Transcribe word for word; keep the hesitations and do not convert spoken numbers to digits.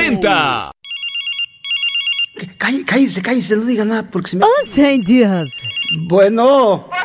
cuarenta. Cállese, cállese, cállese, no diga nada porque se me... once, Dios. Bueno.